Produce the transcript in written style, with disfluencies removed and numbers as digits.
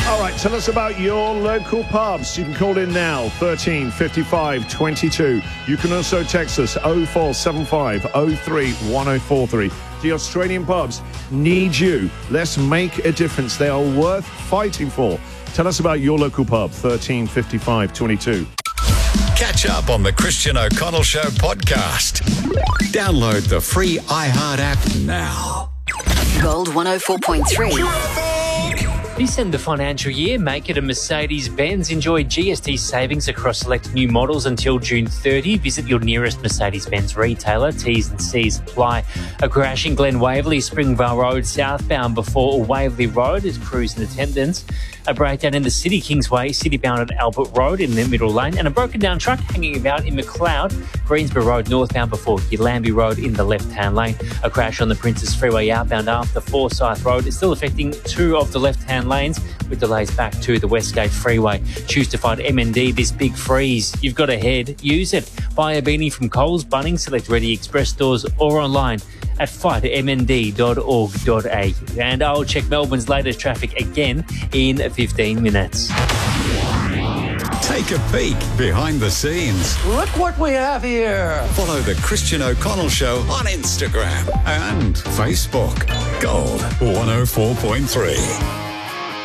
All right, tell us about your local pubs. You can call in now, 13 55 22. You can also text us 0475 03 1043. The Australian pubs need you. Let's make a difference. They are worth fighting for. Tell us about your local pub, 13 55 22. Catch up on the Christian O'Connell Show podcast. Download the free iHeart app now. Gold 104.3. This end of financial year, make it a Mercedes-Benz. Enjoy GST savings across select new models until June 30. Visit your nearest Mercedes-Benz retailer. T's and C's apply. A crash in Glen Waverley, Springvale Road southbound before Waverley Road is cruise in attendance. A breakdown in the City Kingsway, citybound at Albert Road in the middle lane, and a broken down truck hanging about in McLeod, Greensborough Road northbound before Yallambee Road in the left-hand lane. A crash on the Princes Freeway outbound after Forsyth Road is still affecting two of the left-hand lanes with delays back to the Westgate Freeway. Choose to find MND this big freeze. You've got a head, use it. Buy a beanie from Coles, Bunnings, select Ready Express stores or online at fightmnd.org.au. And I'll check Melbourne's latest traffic again in 15 minutes. Take a peek behind the scenes. Look what we have here. Follow the Christian O'Connell Show on Instagram and Facebook. Gold 104.3.